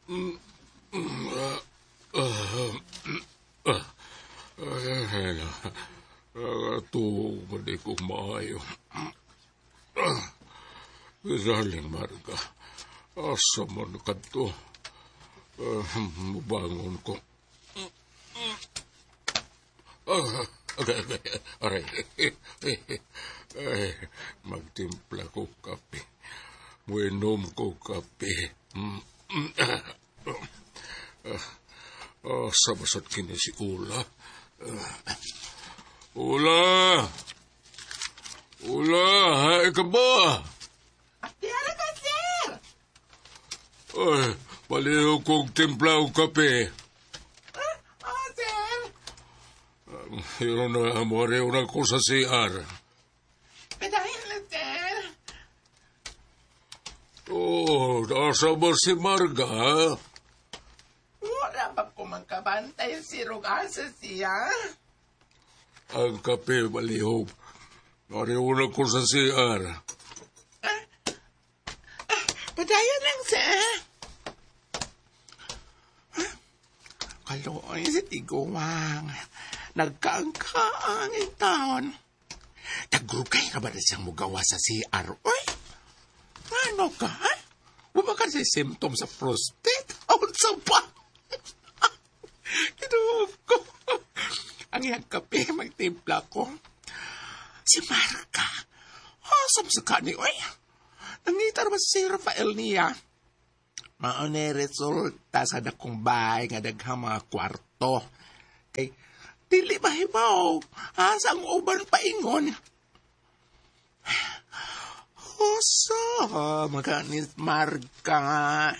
Tuog mo di ko maayo. Darling Marga, asa man ka to? Mubangon ko. Aray, magtimpla ko kape. Muinom ko kape. Asa basat kini si Ula? Ula! Ula, hay ka ba? Tiyara ka, sir! Ay, baliw kong timpla o kape. Sir! Yun na, amore na ko sa CR. Padahin na, sir! Asa ba si Marga? Wala ba ko magkabantay si Ruga sa siya? Ang kape, baliw. Baliw na ko sa CR. Padayan lang, sir! Kaloy si Tiguang. Nagkaangkaang in taon. Tagrugay ka ba na siyang mugawa sa CR? Uy! Ano ka, ha? Bumakan si symptom sa prostate? Aun sa ba? Kinuog ko. Ang iyang kape, magtimpla ko. Si Marga. Asam sa kani, uy. Nangita naman si Rafael niya. Maone resulta sa dakong bahay nga daghang mga kwarto. Kay, dili mahibaw. Asang uban paingon. Osa, maganis Marga.